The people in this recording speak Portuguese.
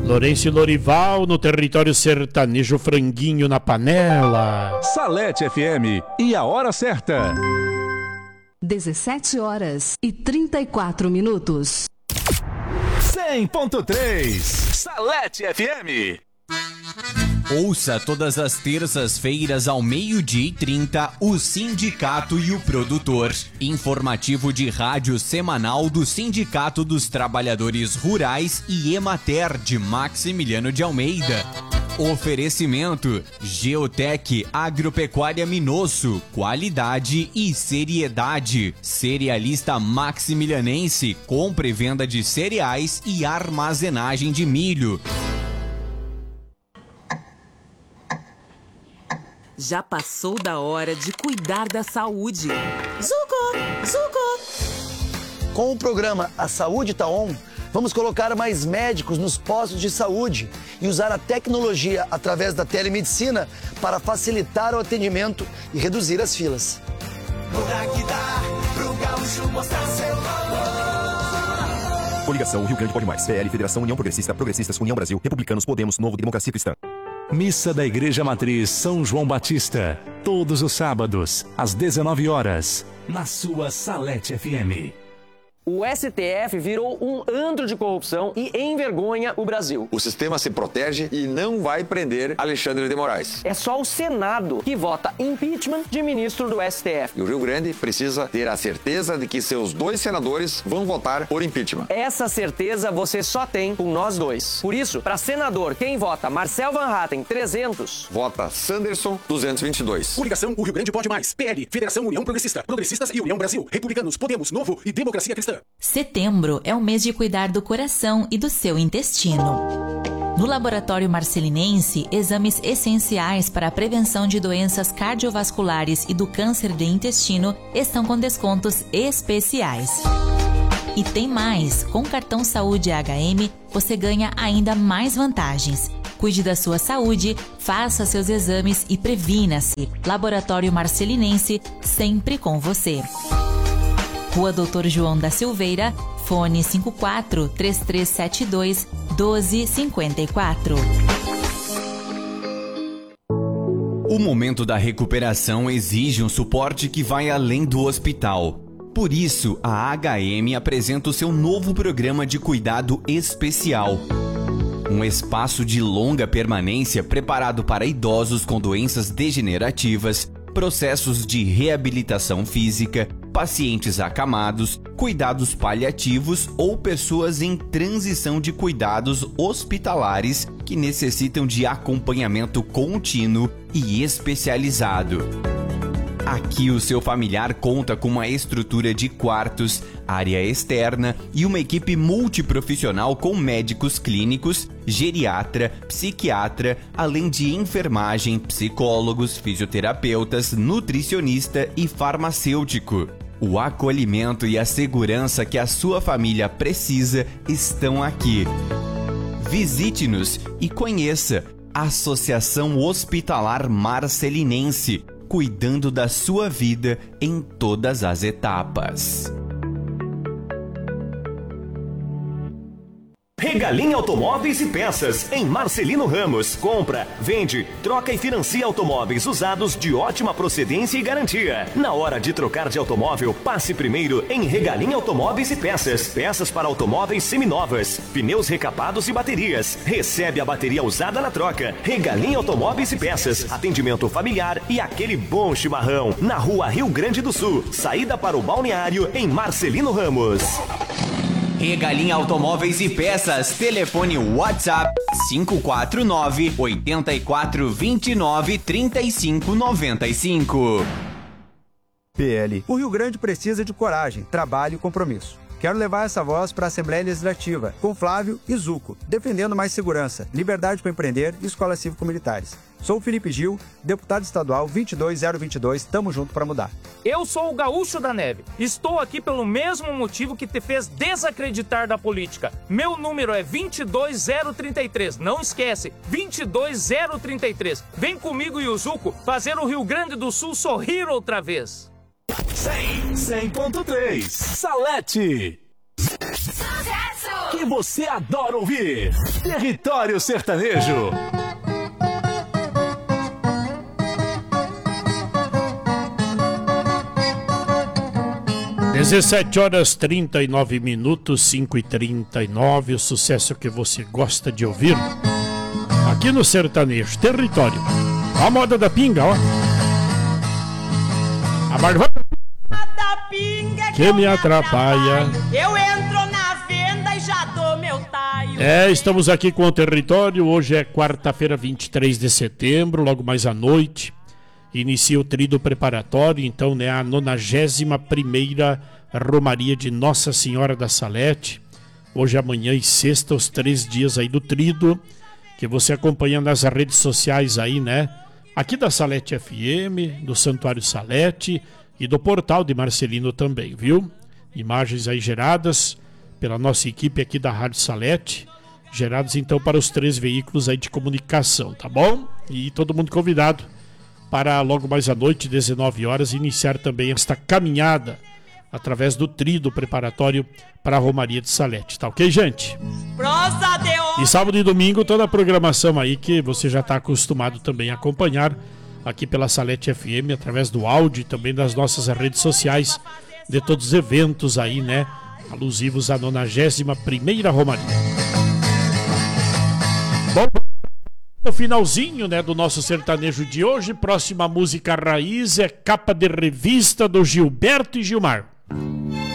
Lourenço e Lorival no território sertanejo, franguinho na panela. Salete FM e a hora certa. 17h34. 100.3 Salete FM. Ouça todas as terças-feiras ao 12h30 o Sindicato e o Produtor. Informativo de rádio semanal do Sindicato dos Trabalhadores Rurais e Emater de Maximiliano de Almeida. Oferecimento Geotec Agropecuária Minosso, qualidade e seriedade. Cerealista Maximilianense, compra e venda de cereais e armazenagem de milho. Já passou da hora de cuidar da saúde. Zuko! Com o programa A Saúde Tá On, vamos colocar mais médicos nos postos de saúde e usar a tecnologia através da telemedicina para facilitar o atendimento e reduzir as filas. Coligação Rio Grande Pode Mais, PL, Federação União Progressista, Progressistas, União Brasil, Republicanos, Podemos, Novo, Democracia Cristã. Missa da Igreja Matriz São João Batista, todos os sábados, às 19 horas, na sua Salete FM. O STF virou um antro de corrupção e envergonha o Brasil. O sistema se protege e não vai prender Alexandre de Moraes. É só o Senado que vota impeachment de ministro do STF. E o Rio Grande precisa ter a certeza de que seus 2 senadores vão votar por impeachment. Essa certeza você só tem com nós 2. Por isso, para senador, quem vota Marcel Van Hatten, 300. Vota Sanderson, 222. Coligação O Rio Grande Pode Mais, PL, Federação União Progressista, Progressistas e União Brasil, Republicanos, Podemos, Novo e Democracia Cristã. Setembro é o mês de cuidar do coração e do seu intestino. No Laboratório Marcelinense, exames essenciais para a prevenção de doenças cardiovasculares e do câncer de intestino estão com descontos especiais. E tem mais! Com o cartão Saúde HM, você ganha ainda mais vantagens. Cuide da sua saúde, faça seus exames e previna-se. Laboratório Marcelinense, sempre com você. Rua Doutor João da Silveira, fone 54-3372-1254. O momento da recuperação exige um suporte que vai além do hospital. Por isso, a HM apresenta o seu novo programa de cuidado especial. Um espaço de longa permanência preparado para idosos com doenças degenerativas, processos de reabilitação física, pacientes acamados, cuidados paliativos ou pessoas em transição de cuidados hospitalares que necessitam de acompanhamento contínuo e especializado. Aqui o seu familiar conta com uma estrutura de quartos, área externa e uma equipe multiprofissional com médicos clínicos, geriatra, psiquiatra, além de enfermagem, psicólogos, fisioterapeutas, nutricionista e farmacêutico. O acolhimento e a segurança que a sua família precisa estão aqui. Visite-nos e conheça a Associação Hospitalar Marcelinense, cuidando da sua vida em todas as etapas. Regalim Automóveis e Peças, em Marcelino Ramos. Compra, vende, troca e financia automóveis usados de ótima procedência e garantia. Na hora de trocar de automóvel, passe primeiro em Regalim Automóveis e Peças. Peças para automóveis seminovas, pneus recapados e baterias. Recebe a bateria usada na troca. Regalim Automóveis e Peças. Atendimento familiar e aquele bom chimarrão. Na Rua Rio Grande do Sul. Saída para o balneário em Marcelino Ramos. Regalim Automóveis e Peças, telefone WhatsApp 549-8429-3595. PL. O Rio Grande precisa de coragem, trabalho e compromisso. Quero levar essa voz para a Assembleia Legislativa, com Flávio e Zuco, defendendo mais segurança, liberdade para empreender e escolas cívico-militares. Sou o Felipe Gil, deputado estadual 22022, tamo junto para mudar. Eu sou o Gaúcho da Neve. Estou aqui pelo mesmo motivo que te fez desacreditar da política. Meu número é 22033. Não esquece, 22033. Vem comigo e o Zuco fazer o Rio Grande do Sul sorrir outra vez. 100.3 Salete. Sucesso! Que que você adora ouvir. Território Sertanejo. 17h39, 5h39, o sucesso que você gosta de ouvir aqui no Sertanejo Território. A moda da pinga, ó. A marvada da pinga que me atrapalha. Eu entro na venda e já dou meu taio. Estamos aqui com o Território. Hoje é quarta-feira, 23 de setembro, logo mais à noite. Inicia o tríduo preparatório, então, né, a 91ª Romaria de Nossa Senhora da Salete. Hoje, amanhã e sexta, os 3 dias aí do tríduo, que você acompanha nas redes sociais aí, né? Aqui da Salete FM, do Santuário Salete e do portal de Marcelino também, viu? Imagens aí geradas pela nossa equipe aqui da Rádio Salete, geradas então para os 3 veículos aí de comunicação, tá bom? E todo mundo convidado para logo mais à noite, 19 horas, iniciar também esta caminhada através do tríduo preparatório para a Romaria de Salete, tá ok, gente? E sábado e domingo toda a programação aí que você já está acostumado também a acompanhar aqui pela Salete FM, através do áudio e também das nossas redes sociais, de todos os eventos aí, né, alusivos à 91ª Romaria. Bom, no finalzinho, né, do nosso sertanejo de hoje, próxima música raiz é Capa de Revista do Gilberto e Gilmar.